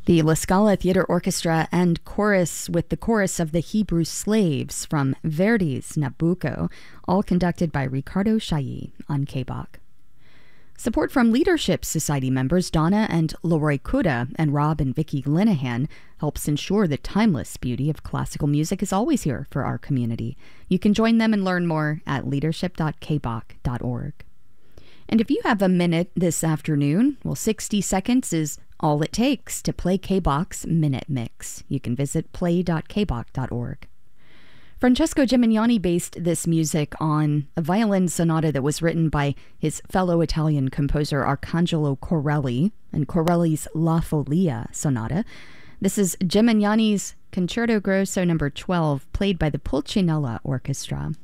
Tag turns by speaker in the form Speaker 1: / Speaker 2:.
Speaker 1: The La Scala Theatre Orchestra and chorus with the chorus of the Hebrew Slaves from Verdi's Nabucco, all conducted by Ricardo Chailly on KBOC. Support from Leadership Society members Donna and Leroy Kuda and Rob and Vicki Linehan helps ensure the timeless beauty of classical music is always here for our community. You can join them and learn more at leadership.kbok.org. And if you have a minute this afternoon, 60 seconds is all it takes to play KBOC's Minute Mix. You can visit play.kbok.org. Francesco Gimignani based this music on a violin sonata that was written by his fellow Italian composer Arcangelo Corelli and Corelli's La Follia sonata. This is Gimignani's Concerto Grosso No. 12, played by the Pulcinella Orchestra.